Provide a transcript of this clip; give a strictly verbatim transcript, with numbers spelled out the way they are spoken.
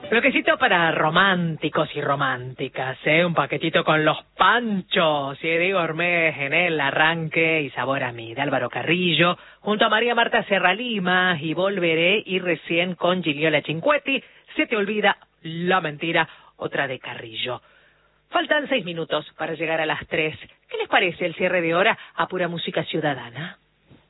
Bloquecito para románticos y románticas, ¿eh? Un paquetito con los panchos y de Gourmet en el arranque y sabor a mí, de Álvaro Carrillo, junto a María Marta Serra Lima, y volveré, y recién con Giliola Cinquetti, Se te olvida la mentira, otra de Carrillo. Faltan seis minutos para llegar a las tres. ¿Qué les parece el cierre de hora a pura música ciudadana?